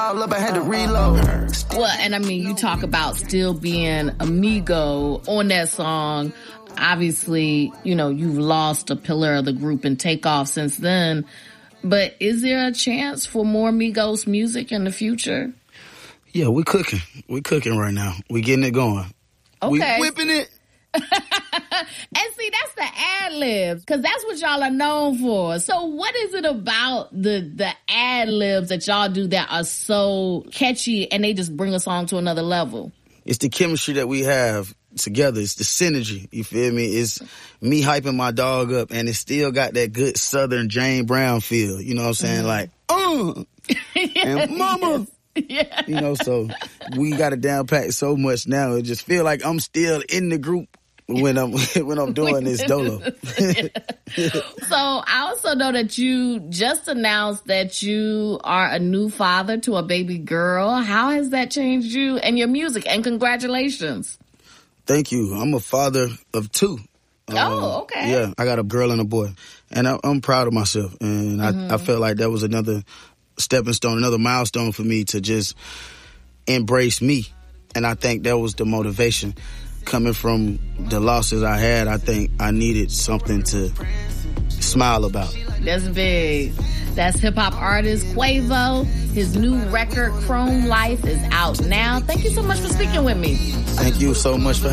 all up, I had to reload. Well, and I mean, you talk about still being amigo on that song. Obviously, you know, you've lost a pillar of the group and Takeoff since then. But is there a chance for more Migos music in the future? Yeah, we're cooking. We're cooking right now. We're getting it going. Okay. We whipping it. And see, that's the ad-libs, because that's what y'all are known for. So what is it about the ad-libs that y'all do that are so catchy and they just bring a song to another level? It's the chemistry that we have together. It's the synergy. You feel me? It's me hyping my dog up, and it still got that good Southern Jane Brown feel. You know what I'm saying? Like, and mama. Yeah. You know, so we got it down packed so much now. It just feel like I'm still in the group when I'm doing this dolo. So I also know that you just announced that you are a new father to a baby girl. How has that changed you and your music? And congratulations. Thank you. I'm a father of 2. Oh, okay. Yeah, I got a girl and a boy. And I'm proud of myself. And I felt like that was another stepping stone, another milestone for me to just embrace me. And I think that was the motivation. Coming from the losses I had, I think I needed something to smile about. That's big. That's hip-hop artist Quavo. His new record, Chrome Life, is out now. Thank you so much for speaking with me. Thank you so much for